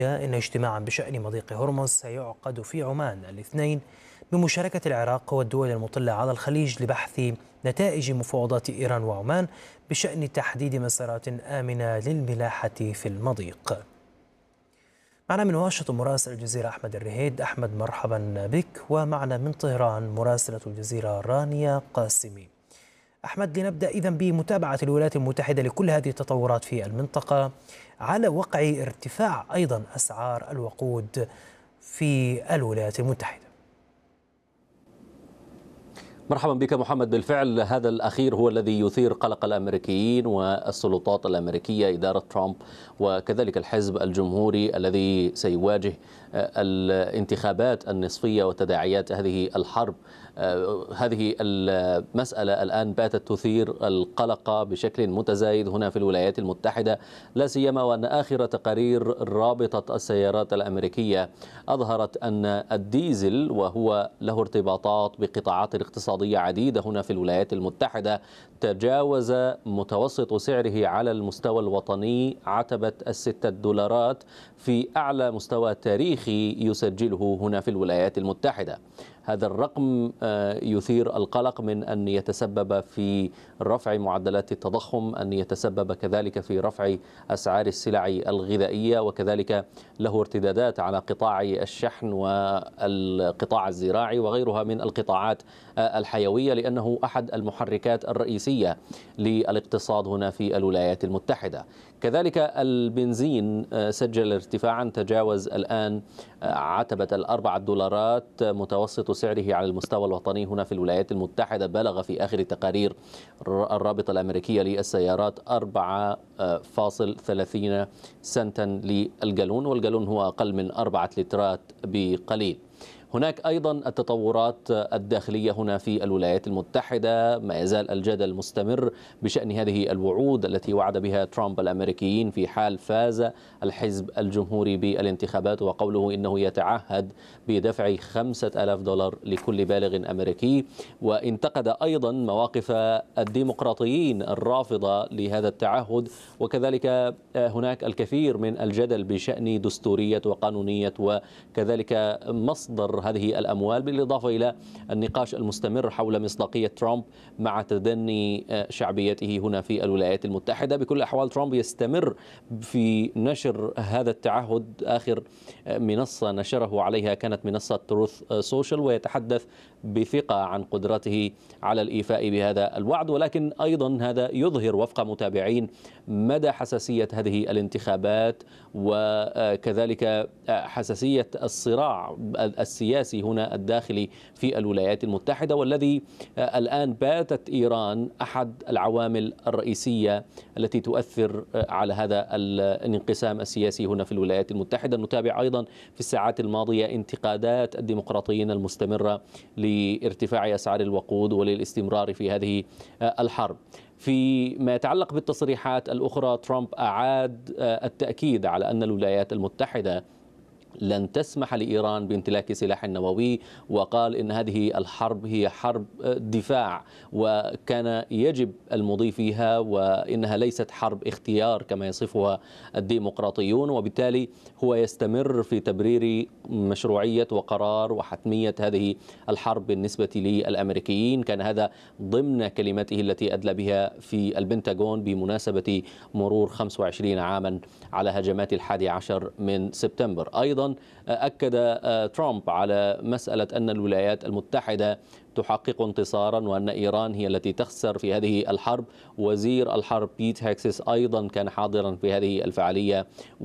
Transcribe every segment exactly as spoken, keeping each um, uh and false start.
إن اجتماعا بشأن مضيق هرمز سيعقد في عمان الاثنين بمشاركة العراق والدول المطلة على الخليج لبحث نتائج مفاوضات إيران وعمان بشأن تحديد مسارات آمنة للملاحة في المضيق. معنا من واشنطن مراسل الجزيرة أحمد الرهيد. أحمد، مرحبا بك. ومعنا من طهران مراسلة الجزيرة رانيا قاسمي. أحمد، لنبدأ إذن بمتابعة الولايات المتحدة لكل هذه التطورات في المنطقة على وقع ارتفاع أيضا أسعار الوقود في الولايات المتحدة. مرحبا بك محمد. بالفعل هذا الأخير هو الذي يثير قلق الأمريكيين والسلطات الأمريكية، إدارة ترامب وكذلك الحزب الجمهوري الذي سيواجه الانتخابات النصفية وتداعيات هذه الحرب. هذه المسألة الآن باتت تثير القلق بشكل متزايد هنا في الولايات المتحدة، لا سيما وأن آخر تقارير رابطة السيارات الأمريكية أظهرت أن الديزل، وهو له ارتباطات بقطاعات اقتصادية عديدة هنا في الولايات المتحدة، تجاوز متوسط سعره على المستوى الوطني عتبة الستة دولارات في أعلى مستوى تاريخي يسجله هنا في الولايات المتحدة. هذا الرقم يثير القلق من أن يتسبب في رفع معدلات التضخم، أن يتسبب كذلك في رفع أسعار السلع الغذائية، وكذلك له ارتدادات على قطاع الشحن والقطاع الزراعي وغيرها من القطاعات الحيوية، لأنه أحد المحركات الرئيسية للاقتصاد هنا في الولايات المتحدة. كذلك البنزين سجل ارتفاعا تجاوز الآن عتبة الأربعة دولارات، متوسط سعره على المستوى الوطني هنا في الولايات المتحدة بلغ في آخر تقارير الرابطة الأمريكية للسيارات أربعة فاصل ثلاثين سنتا للجالون، والجالون هو أقل من أربعة لترات بقليل. هناك أيضا التطورات الداخلية هنا في الولايات المتحدة، ما يزال الجدل مستمر بشأن هذه الوعود التي وعد بها ترامب الأمريكيين في حال فاز الحزب الجمهوري بالانتخابات، وقوله إنه يتعهد بدفع خمسة آلاف دولار لكل بالغ أمريكي. وانتقد أيضا مواقف الديمقراطيين الرافضة لهذا التعهد، وكذلك هناك الكثير من الجدل بشأن دستورية وقانونية وكذلك مصدر هذه الأموال، بالإضافة إلى النقاش المستمر حول مصداقية ترامب مع تدني شعبيته هنا في الولايات المتحدة. بكل الأحوال ترامب يستمر في نشر هذا التعهد. آخر منصة نشره عليها كانت منصة تروث سوشيال، ويتحدث بثقة عن قدرته على الإيفاء بهذا الوعد، ولكن أيضا هذا يظهر وفق متابعين مدى حساسية هذه الانتخابات وكذلك حساسية الصراع السياسي هنا الداخلي في الولايات المتحدة، والذي الآن باتت إيران أحد العوامل الرئيسية التي تؤثر على هذا الانقسام السياسي هنا في الولايات المتحدة. نتابع أيضا في الساعات الماضية انتقادات الديمقراطيين المستمرة لارتفاع أسعار الوقود وللاستمرار في هذه الحرب. فيما يتعلق بالتصريحات الأخرى، ترامب أعاد التأكيد على أن الولايات المتحدة لن تسمح لإيران بامتلاك سلاح نووي، وقال إن هذه الحرب هي حرب دفاع وكان يجب المضي فيها، وإنها ليست حرب اختيار كما يصفها الديمقراطيون، وبالتالي هو يستمر في تبرير مشروعية وقرار وحتمية هذه الحرب بالنسبة للأمريكيين. كان هذا ضمن كلمته التي أدلى بها في البنتاغون بمناسبة مرور خمسة وعشرين عاما على هجمات الحادي عشر من سبتمبر. أيضا أكد ترامب على مسألة أن الولايات المتحدة تحقق انتصارا وأن إيران هي التي تخسر في هذه الحرب. وزير الحرب بيت هيكسس أيضا كان حاضرا في هذه الفعالية،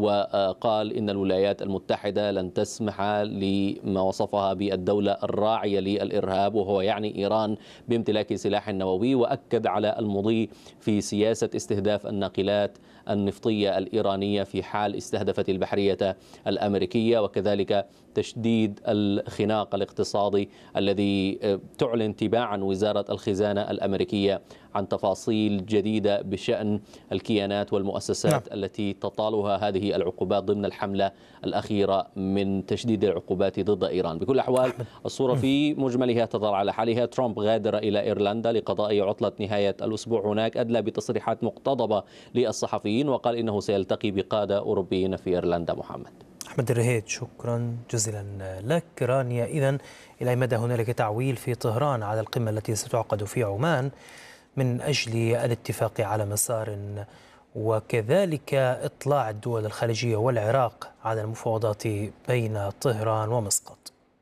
وقال إن الولايات المتحدة لن تسمح لما وصفها بالدولة الراعية للإرهاب، وهو يعني إيران، بامتلاك سلاح نووي. وأكد على المضي في سياسة استهداف الناقلات النفطية الإيرانية في حال استهدفت البحرية الأمريكية، وكذلك تشديد الخناق الاقتصادي الذي تعلن تباعا وزارة الخزانة الأمريكية عن تفاصيل جديدة بشأن الكيانات والمؤسسات نعم. التي تطالها هذه العقوبات ضمن الحملة الأخيرة من تشديد العقوبات ضد إيران. بكل الأحوال الصورة في مجملها تظهر على حالها. ترامب غادر إلى إيرلندا لقضاء عطلة نهاية الأسبوع هناك، أدلى بتصريحات مقتضبة للصحفيين وقال إنه سيلتقي بقادة أوروبيين في إيرلندا. محمد. أحمد الرهيد، شكرا جزيلا لك. رانيا، إذن إلى أي مدى هنالك تعويل في طهران على القمة التي ستعقد في عمان من أجل الاتفاق على مسار، وكذلك إطلاع الدول الخليجية والعراق على المفاوضات بين طهران ومسقط؟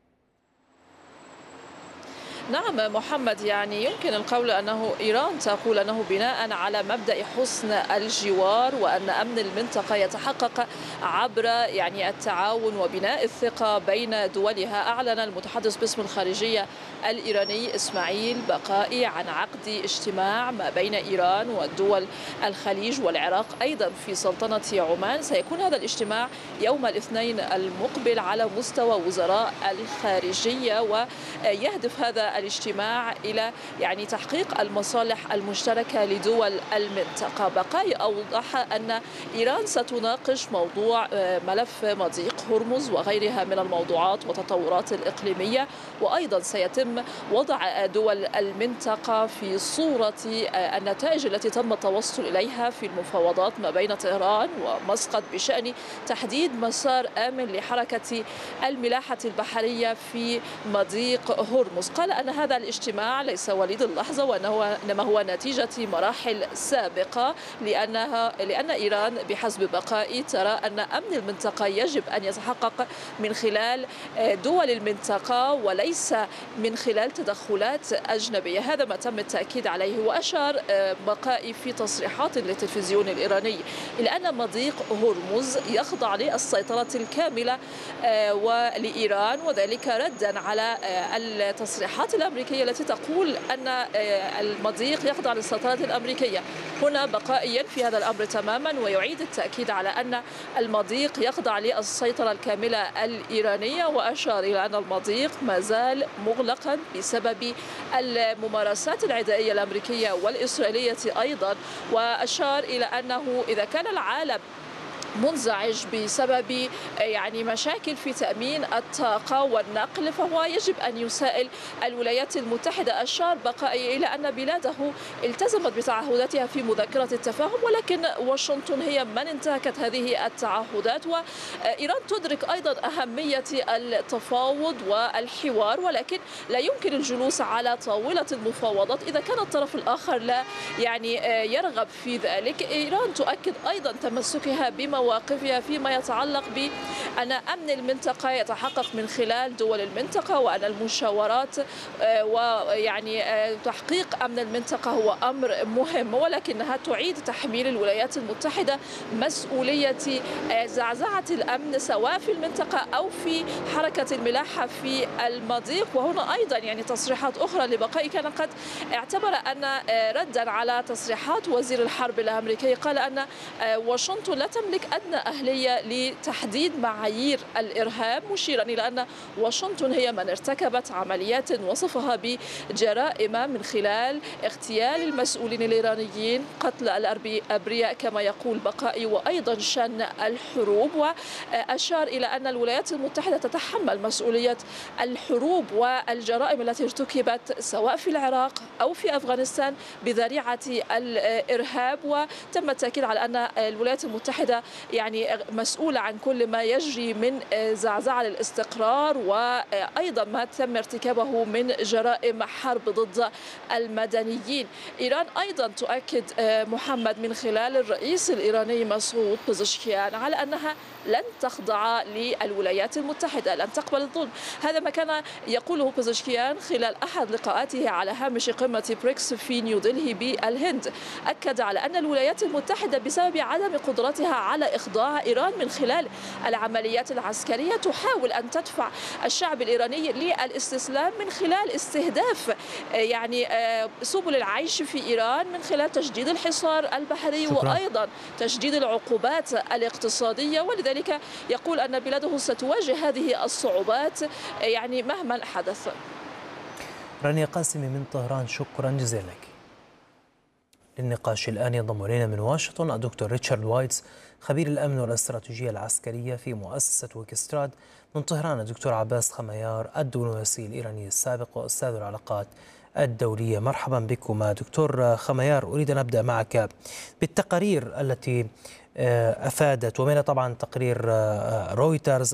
نعم محمد، يعني يمكن القول أنه إيران تقول أنه بناء على مبدأ حسن الجوار وأن أمن المنطقة يتحقق عبر يعني التعاون وبناء الثقة بين دولها. أعلن المتحدث باسم الخارجية الإيراني إسماعيل بقائي عن عقد اجتماع ما بين إيران والدول الخليج والعراق أيضا في سلطنة عمان. سيكون هذا الاجتماع يوم الاثنين المقبل على مستوى وزراء الخارجية، ويهدف هذا الاجتماع إلى يعني تحقيق المصالح المشتركة لدول المنطقة. بقائي أوضح أن إيران ستناقش موضوع ملف مضيق هرمز وغيرها من الموضوعات والتطورات الإقليمية، وأيضا سيتم وضع دول المنطقة في صورة النتائج التي تم التوصل إليها في المفاوضات ما بين طهران ومسقط بشأن تحديد مسار آمن لحركة الملاحة البحرية في مضيق هرمز. قال أن هذا الاجتماع ليس وليد اللحظة وأنه إنما هو نتيجة مراحل سابقة، لأنها لأن إيران بحسب بقائي ترى أن أمن المنطقة يجب أن يتحقق من خلال دول المنطقة وليس من خلال تدخلات أجنبية. هذا ما تم التأكيد عليه. وأشار بقائي في تصريحات للتلفزيون الإيراني إلى أن مضيق هرمز يخضع للسيطرة الكاملة ولإيران، وذلك ردا على التصريحات الأمريكية التي تقول أن المضيق يخضع للسيطرة الأمريكية. هنا بقائيا في هذا الأمر تماما، ويعيد التأكيد على أن المضيق يخضع للسيطرة الكاملة الإيرانية، وأشار إلى أن المضيق ما زال مغلقا بسبب الممارسات العدائية الأمريكية والإسرائيلية أيضا. وأشار إلى أنه إذا كان العالم منزعج بسبب يعني مشاكل في تأمين الطاقة والنقل فهو يجب أن يسائل الولايات المتحدة. أشار بقائي إلى أن بلاده التزمت بتعهداتها في مذكرة التفاهم، ولكن واشنطن هي من انتهكت هذه التعهدات. وإيران تدرك أيضا أهمية التفاوض والحوار، ولكن لا يمكن الجلوس على طاولة المفاوضات إذا كان الطرف الآخر لا يعني يرغب في ذلك. إيران تؤكد أيضا تمسكها بما مواقفها فيما يتعلق بأن أمن المنطقة يتحقق من خلال دول المنطقة، وأن المشاورات ويعني تحقيق أمن المنطقة هو أمر مهم، ولكنها تعيد تحميل الولايات المتحدة مسؤولية زعزعة الأمن سواء في المنطقة أو في حركة الملاحة في المضيق. وهنا أيضا يعني تصريحات أخرى لبقائي كان قد اعتبر أن ردا على تصريحات وزير الحرب الأمريكي قال أن واشنطن لا تملك أدنى أهلية لتحديد معايير الإرهاب، مشيرا إلى أن واشنطن هي من ارتكبت عمليات وصفها بجرائم من خلال اغتيال المسؤولين الإيرانيين، قتل الأبرياء كما يقول بقائي، وأيضا شن الحروب. وأشار إلى أن الولايات المتحدة تتحمل مسؤولية الحروب والجرائم التي ارتكبت سواء في العراق أو في أفغانستان بذريعة الإرهاب. وتم التأكيد على أن الولايات المتحدة يعني مسؤولة عن كل ما يجري من زعزعة للاستقرار، وأيضا ما تم ارتكابه من جرائم حرب ضد المدنيين. إيران أيضا تؤكد محمد من خلال الرئيس الإيراني مسعود بزشكيان على أنها لن تخضع للولايات المتحدة، لن تقبل الظلم. هذا ما كان يقوله بزشكيان خلال أحد لقاءاته على هامش قمة بريكس في نيودلهي بالهند. أكد على أن الولايات المتحدة بسبب عدم قدرتها على إخضاع إيران من خلال العمليات العسكرية تحاول أن تدفع الشعب الإيراني للاستسلام من خلال استهداف يعني سبل العيش في إيران من خلال تشديد الحصار البحري شكرا. وأيضا تشديد العقوبات الاقتصادية. ولذلك يقول أن بلاده ستواجه هذه الصعوبات يعني مهما حدث. رانيا قاسمي من طهران، شكرا جزيلا لك. للنقاش الآن ينضم إلينا من واشنطن الدكتور ريتشارد وايتس خبير الأمن والاستراتيجية العسكرية في مؤسسة ويكستراد. من طهران الدكتور عباس خميار الدبلوماسي الإيراني السابق وأستاذ العلاقات الدولية. مرحبا بكم دكتور خميار. أريد أن أبدأ معك بالتقارير التي أفادت، ومنها طبعا تقرير رويترز